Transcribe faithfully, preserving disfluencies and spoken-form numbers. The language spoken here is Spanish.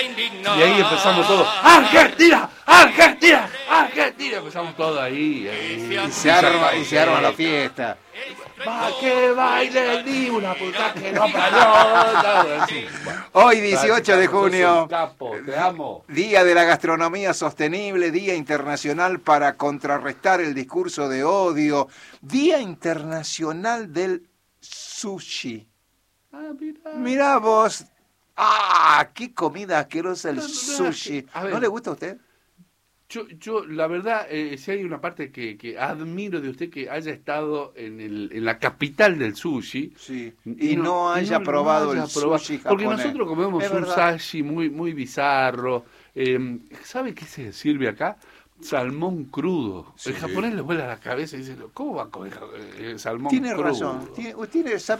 Y ahí empezamos todos, ¡Argentina! ¡Argentina! ¡Argentina! Empezamos todos ahí. ahí y se arma, y se arma la fiesta. Va que baile ni una puta que no paró. Hoy dieciocho de junio, capo, te amo. Día de la Gastronomía Sostenible, Día Internacional para contrarrestar el discurso de odio, Día Internacional del Sushi. Ah, mira. Mirá vos, ¡ah! ¡Qué comida asquerosa el No, no, no, sushi! a ver. ¿No le gusta a usted? Yo, yo, la verdad, eh, si hay una parte que, que admiro de usted que haya estado en, el, en la capital del sushi. Sí. Y, y no, no haya y no, probado no haya el probado, sushi japonés. Porque nosotros comemos un sashi muy, muy bizarro. Eh, ¿Sabe qué se sirve acá? Salmón crudo. Sí. El japonés le vuela la cabeza y dice, ¿cómo va a comer eh, salmón tiene crudo? Razón. Tiene razón. ¿Sabe